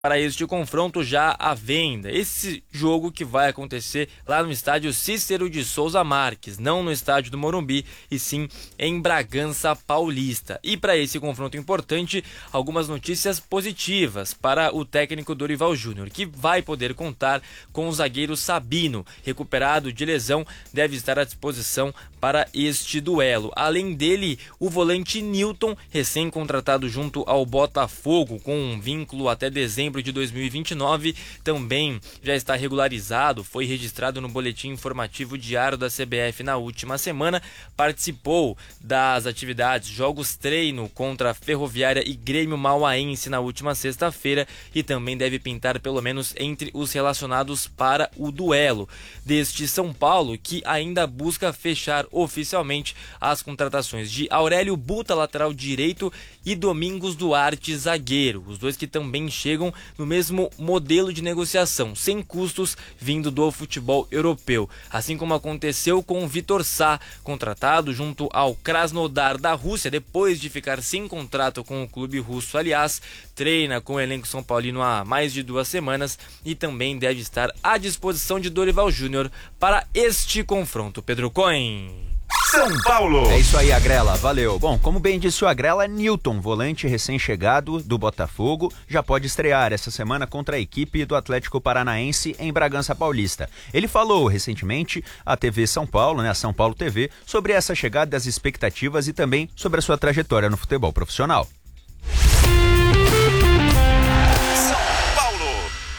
para este confronto já à venda. Esse jogo que vai acontecer lá no estádio Cícero de Souza Marques, não no estádio do Morumbi, e sim em Bragança Paulista. E para esse confronto importante, algumas notícias positivas para o técnico Dorival Júnior, que vai poder contar com o zagueiro Sabino, recuperado de lesão, deve estar à disposição para este duelo. Além dele, o volante Nilton, recém-contratado junto ao Botafogo, com um vínculo até dezembro de 2029, também já está regularizado, foi registrado no boletim informativo diário da CBF na última semana, participou das atividades jogos treino contra a Ferroviária e Grêmio Mauaense na última sexta-feira e também deve pintar pelo menos entre os relacionados para o duelo deste São Paulo, que ainda busca fechar oficialmente as contratações de Aurélio Buta, lateral direito, e Domingos Duarte, zagueiro, os dois que também chegam no mesmo modelo de negociação, sem custos, vindo do futebol europeu, assim como aconteceu com o Vitor Sá, contratado junto ao Krasnodar da Rússia, depois de ficar sem contrato com o clube russo. Aliás, treina com o elenco são paulino há mais de 2 semanas e também deve estar à disposição de Dorival Júnior para este confronto. Pedro Cohen. São Paulo. É isso aí, Agrela, valeu. Bom, como bem disse o Agrela, Nilton, volante recém-chegado do Botafogo, já pode estrear essa semana contra a equipe do Atlético Paranaense em Bragança Paulista. Ele falou recentemente à TV São Paulo, a São Paulo TV, sobre essa chegada, das expectativas e também sobre a sua trajetória no futebol profissional.